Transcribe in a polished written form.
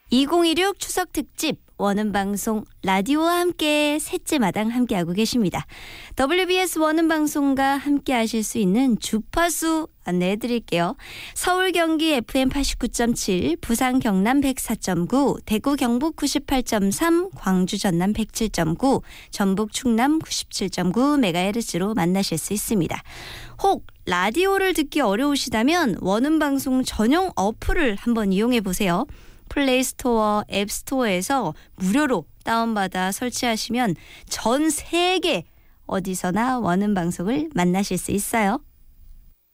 2016 추석 특집 원음방송 라디오와 함께 셋째 마당 함께하고 계십니다. WBS 원음방송과 함께하실 수 있는 주파수 안내해드릴게요. 서울 경기 FM 89.7, 부산 경남 104.9, 대구 경북 98.3, 광주 전남 107.9, 전북 충남 97.9MHz로 만나실 수 있습니다. 혹 라디오를 듣기 어려우시다면 원음방송 전용 어플을 한번 이용해 보세요. 플레이스토어, 앱스토어에서 무료로 다운받아 설치하시면 전 세계 어디서나 원음방송을 만나실 수 있어요.